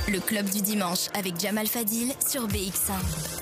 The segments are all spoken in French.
Le club du dimanche avec Jamal Fadil sur BX1.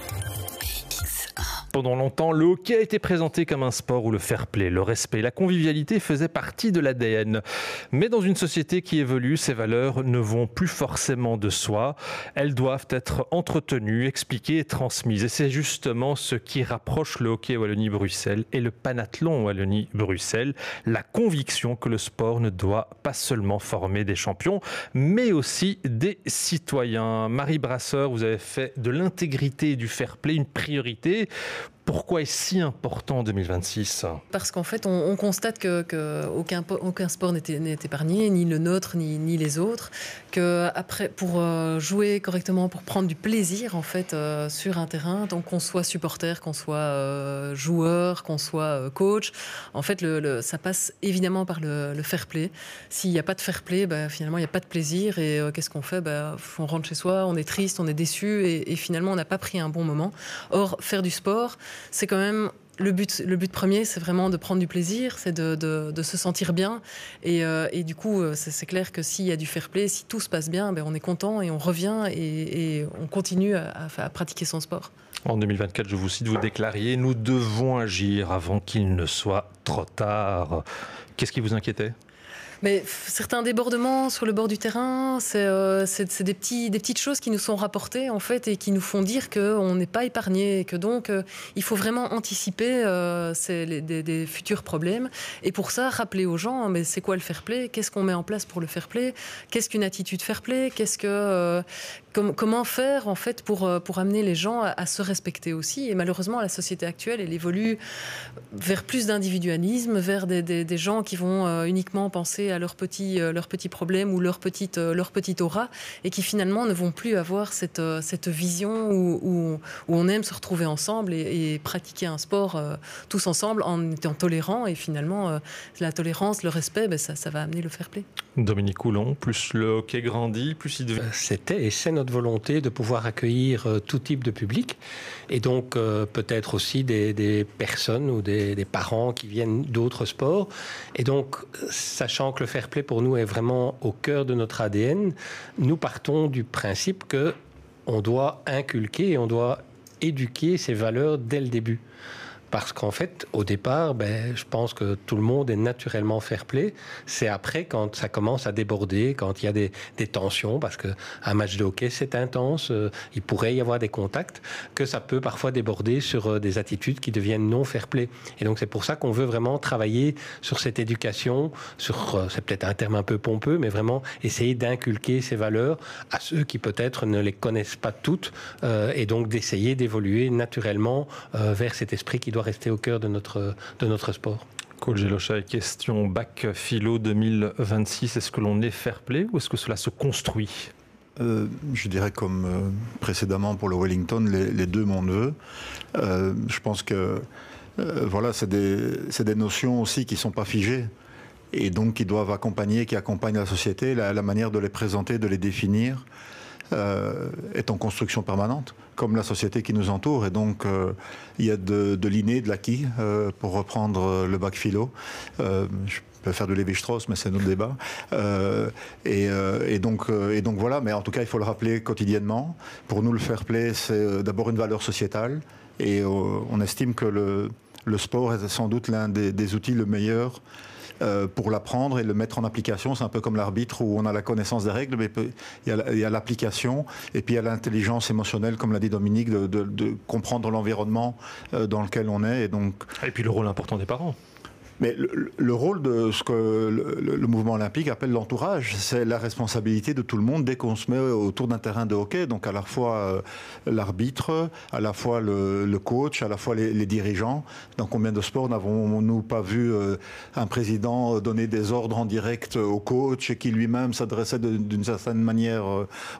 Pendant longtemps, le hockey a été présenté comme un sport où le fair-play, le respect, la convivialité faisaient partie de l'ADN. Mais dans une société qui évolue, ces valeurs ne vont plus forcément de soi. Elles doivent être entretenues, expliquées et transmises. Et c'est justement ce qui rapproche le hockey Wallonie-Bruxelles et le panathlon Wallonie-Bruxelles. La conviction que le sport ne doit pas seulement former des champions, mais aussi des citoyens. Marie Brasseur, vous avez fait de l'intégrité et du fair-play une priorité. Pourquoi est-ce si important en 2026 ? Parce qu'en fait, on constate qu'aucun sport n'est épargné, ni le nôtre, ni les autres. Que après, pour jouer correctement, pour prendre du plaisir en fait sur un terrain, donc qu'on soit supporter, qu'on soit joueur, qu'on soit coach, en fait, ça passe évidemment par le fair play. S'il n'y a pas de fair play, finalement, il n'y a pas de plaisir. Et qu'est-ce qu'on fait ? On rentre chez soi, on est triste, on est déçu, et finalement, on n'a pas pris un bon moment. Or, faire du sport, c'est quand même le but premier, c'est vraiment de prendre du plaisir, c'est de se sentir bien. Et du coup, c'est clair que s'il y a du fair play, si tout se passe bien, on est content et on revient et on continue à pratiquer son sport. En 2024, je vous cite, vous déclariez « Nous devons agir avant qu'il ne soit trop tard ». Qu'est-ce qui vous inquiétait ? Mais certains débordements sur le bord du terrain, c'est des petites choses qui nous sont rapportées en fait et qui nous font dire qu'on n'est pas épargné et que donc il faut vraiment anticiper des futurs problèmes. Et pour ça, rappeler aux gens, mais c'est quoi le fair play ? Qu'est-ce qu'on met en place pour le fair play ? Qu'est-ce qu'une attitude fair play ? Comment faire en fait pour amener les gens à se respecter aussi ? Et malheureusement, la société actuelle, elle évolue vers plus d'individualisme, vers des gens qui vont uniquement penser à leurs petits problèmes ou leur petite aura, et qui finalement ne vont plus avoir cette vision où on aime se retrouver ensemble et pratiquer un sport tous ensemble en étant tolérants. Et finalement, la tolérance, le respect, ça va amener le fair play. Dominique Coulon, plus le hockey grandit, plus il devient... C'était et c'est notre volonté de pouvoir accueillir tout type de public, et donc peut-être aussi des personnes ou des parents qui viennent d'autres sports. Et donc, sachant que le fair play pour nous est vraiment au cœur de notre ADN, nous partons du principe que on doit inculquer et on doit éduquer ces valeurs dès le début. Parce qu'en fait, au départ, je pense que tout le monde est naturellement fair-play. C'est après, quand ça commence à déborder, quand il y a des tensions, parce qu'un match de hockey, c'est intense, il pourrait y avoir des contacts, que ça peut parfois déborder sur des attitudes qui deviennent non fair-play. Et donc, c'est pour ça qu'on veut vraiment travailler sur cette éducation, c'est peut-être un terme un peu pompeux, mais vraiment essayer d'inculquer ces valeurs à ceux qui peut-être ne les connaissent pas toutes, et donc d'essayer d'évoluer naturellement vers cet esprit qui doit rester au cœur de notre sport. Coach Gelocha, question bac philo 2026, est-ce que l'on est fair-play ou est-ce que cela se construit ? Je dirais comme précédemment pour le Wellington, les deux mon neveu. Je pense que voilà, c'est des notions aussi qui ne sont pas figées et donc qui doivent accompagner, qui accompagnent la société. La manière de les présenter, de les définir est en construction permanente, comme la société qui nous entoure. Et donc, il y a de l'inné, de l'acquis, pour reprendre le bac philo. Je peux faire de Lévi-Strauss, mais c'est notre débat. Et donc voilà, mais en tout cas, il faut le rappeler quotidiennement. Pour nous, le fair play, c'est d'abord une valeur sociétale. Et on estime que le sport est sans doute l'un des outils le meilleur pour l'apprendre et le mettre en application. C'est un peu comme l'arbitre où on a la connaissance des règles, mais il y a l'application et puis il y a l'intelligence émotionnelle, comme l'a dit Dominique, de comprendre l'environnement dans lequel on est. Et puis le rôle important des parents. Mais le rôle de ce que le mouvement olympique appelle l'entourage, c'est la responsabilité de tout le monde dès qu'on se met autour d'un terrain de hockey. Donc à la fois l'arbitre, à la fois le coach, à la fois les dirigeants. Dans combien de sports n'avons-nous pas vu un président donner des ordres en direct au coach et qui lui-même s'adressait d'une certaine manière aux joueurs ?